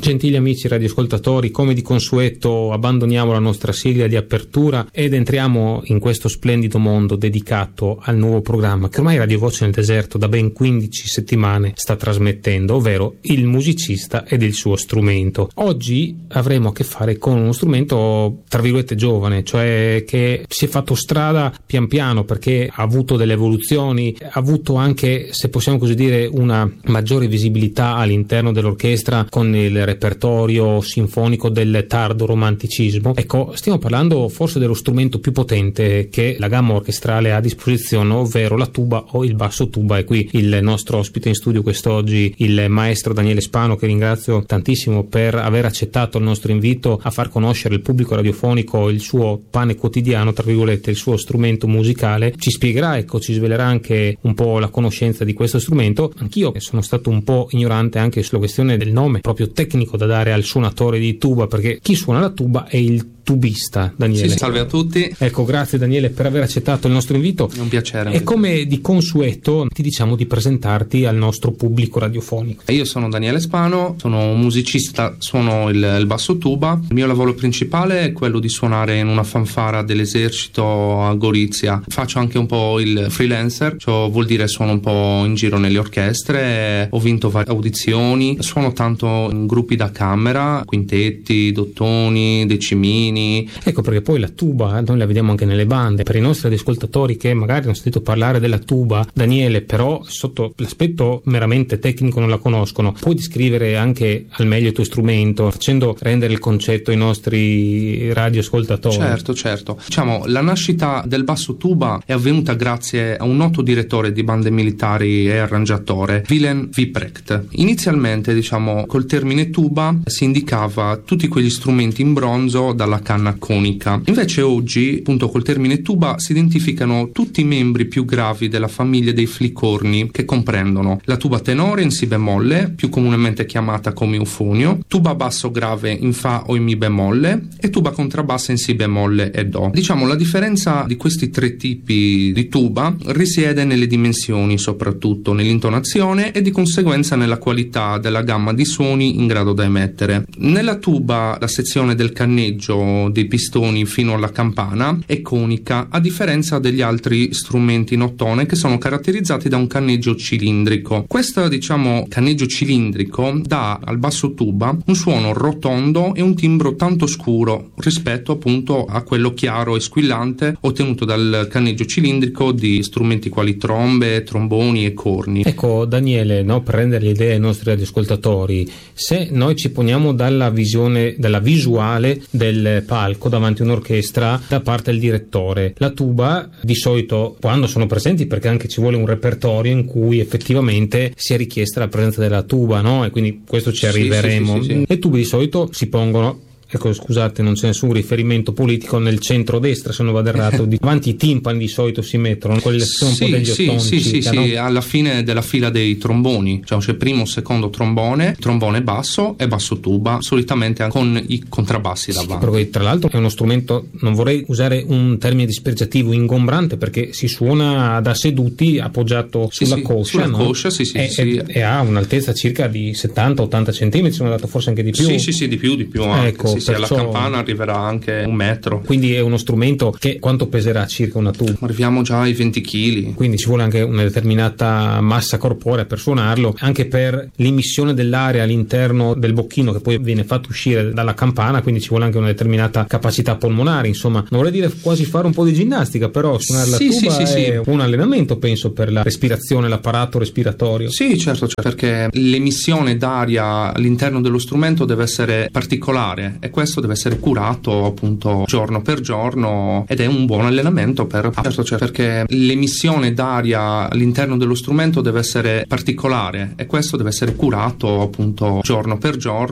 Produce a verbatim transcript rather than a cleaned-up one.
Gentili amici radioascoltatori, come di consueto abbandoniamo la nostra sigla di apertura ed entriamo in questo splendido mondo dedicato al nuovo programma che ormai Radio Voce nel Deserto da ben quindici settimane sta trasmettendo, ovvero Il musicista ed il suo strumento. Oggi avremo a che fare con uno strumento tra virgolette giovane, cioè che si è fatto strada pian piano perché ha avuto delle evoluzioni, ha avuto anche, se possiamo così dire, una maggiore visibilità all'interno dell'orchestra con il repertorio sinfonico del tardo romanticismo. Ecco, stiamo parlando forse dello strumento più potente che la gamma orchestrale ha a disposizione, ovvero la tuba o il basso tuba. E qui il nostro ospite in studio quest'oggi, il maestro Daniele Spano, che ringrazio tantissimo per aver accettato il nostro invito a far conoscere al pubblico radiofonico il suo pane quotidiano, tra virgolette, il suo strumento musicale. Ci spiegherà, ecco, ci svelerà anche un po' la conoscenza di questo strumento. Anch'io sono stato un po' ignorante anche sulla questione del nome proprio tecnico da dare al suonatore di tuba, perché chi suona la tuba è il tubista. Daniele. Sì, salve a tutti. Ecco, grazie Daniele per aver accettato il nostro invito. È un piacere. E come di consueto ti diciamo di presentarti al nostro pubblico radiofonico. Io sono Daniele Spano, sono un musicista, suono il, il basso tuba. Il mio lavoro principale è quello di suonare in una fanfara dell'esercito a Gorizia. Faccio anche un po' il freelancer, ciò vuol dire suono un po' in giro nelle orchestre, ho vinto varie audizioni, suono tanto in gruppi da camera, quintetti, dottoni, decimini. Ecco perché poi la tuba noi la vediamo anche nelle bande. Per i nostri ascoltatori che magari hanno sentito parlare della tuba, Daniele, però sotto l'aspetto meramente tecnico non la conoscono, puoi descrivere anche al meglio il tuo strumento facendo rendere il concetto ai nostri radioascoltatori? Certo, certo. Diciamo, la nascita del basso tuba è avvenuta grazie a un noto direttore di bande militari e arrangiatore, Willem Wieprecht. Inizialmente, diciamo, col termine tuba si indicava tutti quegli strumenti in bronzo dalla canna conica. Invece oggi, appunto, col termine tuba si identificano tutti i membri più gravi della famiglia dei flicorni, che comprendono la tuba tenore in si bemolle, più comunemente chiamata come eufonio, tuba basso grave in fa o in mi bemolle e tuba contrabbassa in si bemolle e do. Diciamo, la differenza di questi tre tipi di tuba risiede nelle dimensioni, soprattutto nell'intonazione e di conseguenza nella qualità della gamma di suoni in grado da emettere. Nella tuba la sezione del canneggio dei pistoni fino alla campana è conica, a differenza degli altri strumenti in ottone che sono caratterizzati da un canneggio cilindrico. Questo, diciamo, canneggio cilindrico dà al basso tuba un suono rotondo e un timbro tanto scuro rispetto appunto a quello chiaro e squillante ottenuto dal canneggio cilindrico di strumenti quali trombe, tromboni e corni. Ecco Daniele, no, per rendere l'idea ai nostri radioascoltatori, se noi ci poniamo dalla visione, dalla visuale del palco davanti a un'orchestra da parte del direttore, la tuba di solito quando sono presenti, perché anche ci vuole un repertorio in cui effettivamente sia richiesta la presenza della tuba, no? E quindi questo ci arriveremo. Sì, sì, sì, sì. Le tube di solito si pongono, ecco, scusate, non c'è nessun riferimento politico, nel centro-destra, se non vado errato, di davanti i timpani di solito si mettono, quelli sono sì, un po' degli sì, ottoni sì, circa, sì, no? sì, alla fine della fila dei tromboni, cioè c'è primo, secondo trombone, trombone basso e basso tuba, solitamente con i contrabbassi sì, davanti. Perché tra l'altro è uno strumento, non vorrei usare un termine dispregiativo, ingombrante, perché si suona da seduti appoggiato sì, sulla sì, coscia, sulla no? coscia, sì, sì, e, sì. E, e ha un'altezza circa di settanta ottanta centimetri, sono dato forse anche di più. Sì, sì, sì, di più, di più anche. Ecco, sì, sì, perciò... alla campana arriverà anche un metro. Quindi è uno strumento che quanto peserà circa una tuba? Arriviamo già ai venti chili. Quindi ci vuole anche una determinata massa corporea per suonarlo, anche per l'immissione dell'aria all'interno del bocchino che poi viene fatto uscire dalla campana, quindi ci vuole anche una determinata capacità polmonare, insomma, non vorrei dire quasi fare un po' di ginnastica, però suonare la sì, tuba sì, sì, è sì. un allenamento, penso, per la respirazione, l'apparato respiratorio. Sì, certo, certo, perché l'emissione d'aria all'interno dello strumento deve essere particolare e questo deve essere curato appunto giorno per giorno ed è un buon allenamento per certo, certo, perché l'emissione d'aria all'interno dello strumento deve essere particolare e questo deve essere curato appunto giorno per giorno